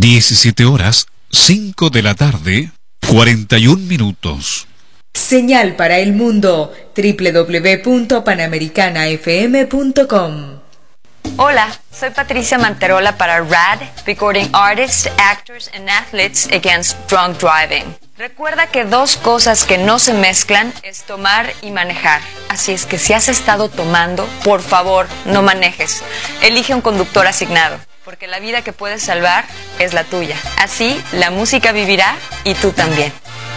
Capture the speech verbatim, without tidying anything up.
diecisiete horas, cinco de la tarde, cuarenta y un minutos. Señal para el mundo, doble u doble u doble u punto panamericana f m punto com. Hola, soy Patricia Manterola para RAD, Recording Artists, Actors and Athletes Against Drunk Driving. Recuerda que dos cosas que no se mezclan es tomar y manejar. Así es que si has estado tomando, por favor, no manejes. Elige un conductor asignado, porque la vida que puedes salvar es la tuya. Así, la música vivirá y tú también.